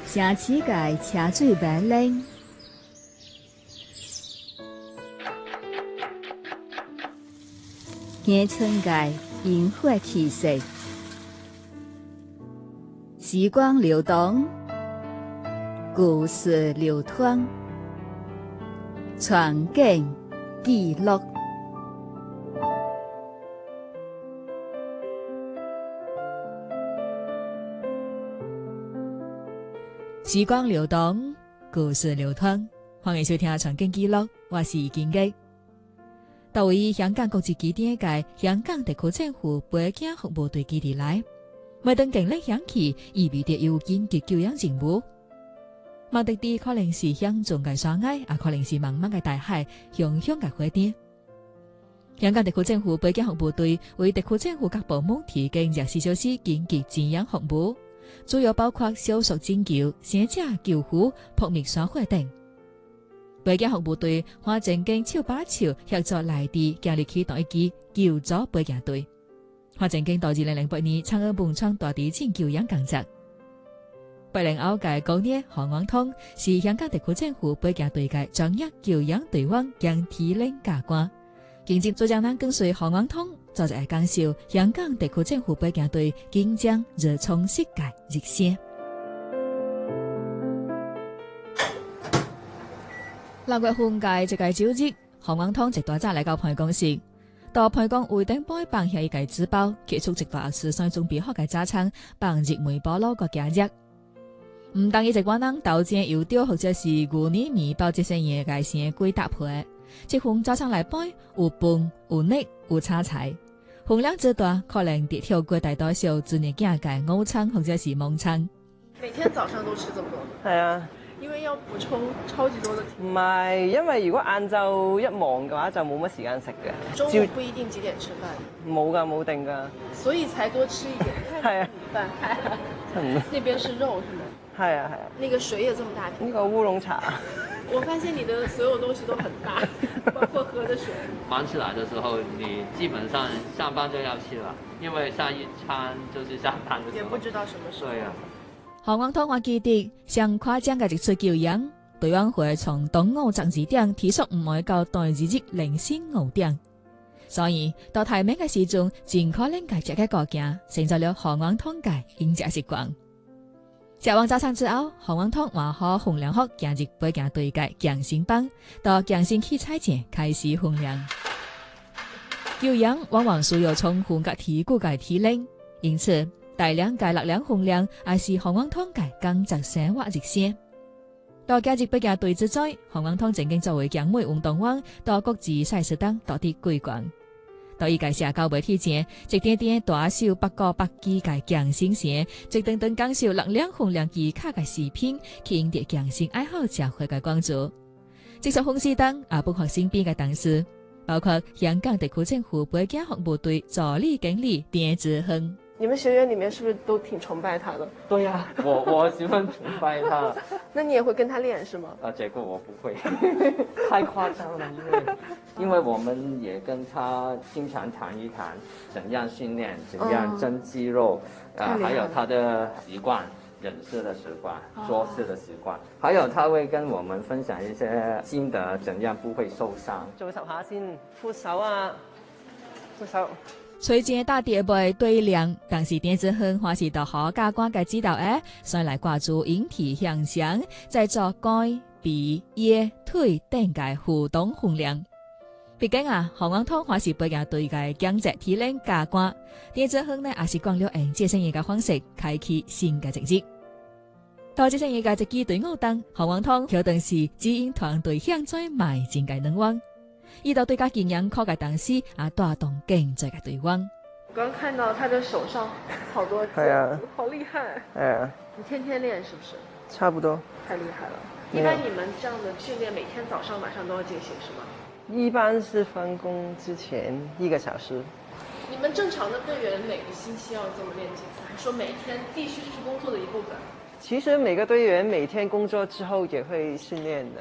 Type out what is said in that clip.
城市界车水马龙，乡村界烟火气息，时光流动，故事流淌，传景记录。时光流动，故事流淌。欢迎收听《传景记录》，我是金吉。到位香港国际机场嘅香港特区政府背景服務隊基地內，每當警鈴響起，意味着有緊急救援任務。目的地可能是鄉中嘅山崖，也可能是茫茫嘅大海，熊熊嘅火點。香港特區政府背景服務隊為特區政府各部門提供24小時緊急支援服務。主要包括消毒拯救、生者救護、撲滅山火等。背景服務隊還曾經手把手協助內地建立啟動一支救助背景隊，還曾經到2008年參與汶川大地震救援工作。8年後嘅高年何安通是香港特區政府背景隊嘅專業救援隊員兼體能教官。今日主講人跟隨何安通，就係介紹香港特區政府背景隊緊張熱衷世界熱線。6月份嘅這個周日，何安通一大早來到辦公室，到辦公位頂擺放下一個紙包，結束一大時先準備好嘅早餐，放入微波爐個加熱。唔當伊一個人豆漿油條或者是牛乳麵包這些嘢嘅先歸搭配。這份早餐來擺有飯、有肉、有炒菜，分量之大，可能得跳過大多數子女家嘅午餐或者是晚餐。 每天早上都吃這麼多？ 係啊， 因為要補充超級多的。 唔係，因為如果晏晝一忙嘅話，就冇乜時間食嘅。 中午不一定幾點吃飯？ 冇㗎，冇定㗎。 所以才多吃一點。 係啊， 米飯。那邊是肉是嗎？ 係啊係啊。 那個水也這麼大瓶？ 呢個烏龍茶。 我發現你的所有東西都很大，包括喝的水。 忙起來的時候，你基本上上班就要吃了，因為下一餐就是下班的時候。 也不知道什麼時候。 對啊。 何安通我記得，上誇張嘅一次救援，隊員會從中午12點提速唔會到第二日凌晨5點，所以到台面嘅時陣，盡可能嘅這個國家成就了何安通嘅飲食習慣。食完早餐之後，何安通換好訓練服，進入背景隊嘅健身房，到健身器材前開始訓練。救援往往需要充分嘅體骨嘅體能，因此大量嘅力量訓練也是何安通嘅工作生活熱線。到加入背景隊之際，何安通曾經作為健美運動員到國際賽事等奪得桂冠。到伊個社交媒體前，一點點大小8個8機嘅健身鞋，一等等講授力量訓練技巧嘅視頻，吸引啲健身愛好者會嘅關注。接受訪視等也包括身邊嘅同事，包括香港特區政府背景服務隊助理經理鄧志恒。你們學員裏面是不是都挺崇拜他的？ 對呀，我十分崇拜他。 那你也會跟他練是嗎？ 這個我不會，太誇張了，因為我們也跟他經常談一談怎樣訓練，怎樣增肌肉，還有他的習慣，飲食的習慣，做事的習慣，還有他會跟我們分享一些心得，怎樣不會受傷。 做10下先，扶手啊，扶手。 隨前打第二杯對量，但是鄧志恒還是到何教官嘅指導下，先來掛住引體向上，再做肩、臂、腋、腿等嘅互動訓練。畢竟何安通還是背景隊嘅兼職體能教官，鄧志恒呢也是講了用健身嘅方式開啟新嘅職業。到健身嘅職業隊伍當，何安通有當時指引團隊向在邁進嘅能力。遇到對家經驗靠嘅同事帶動更多嘅隊員。我剛看到他的手上好多肌肉，好厲害。你天天練是不是？ 差不多。 太厲害了。一般你們這樣的訓練，每天早上晚上都要進行是嗎？ 一般是返工之前1個小時。 你們正常的隊員每個星期要這麼練幾次？還是說每天必須是工作的一部分？ 其實每個隊員每天工作之後也會訓練的。